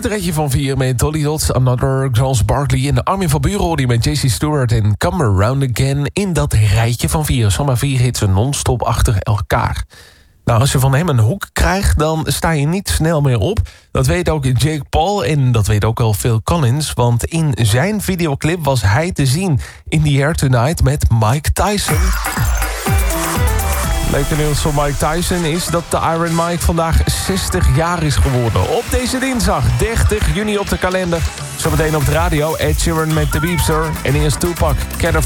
eerste rijtje van 4 met Dolly Dots, Another, Charles Barkley en Armin van Buuren die met JC Stewart en Come Around Again in dat rijtje van 4. Zomaar 4 hits non-stop achter elkaar. Nou, als je van hem een hoek krijgt, dan sta je niet snel meer op. Dat weet ook Jake Paul en dat weet ook wel Phil Collins, want in zijn videoclip was hij te zien in The Air Tonight met Mike Tyson. Leuke nieuws voor Mike Tyson is dat de Iron Mike vandaag 60 jaar is geworden. Op deze dinsdag, 30 juni op de kalender. Zometeen op de radio, Ed Sheeran met The Beepster. En eerst Tupac, Cat of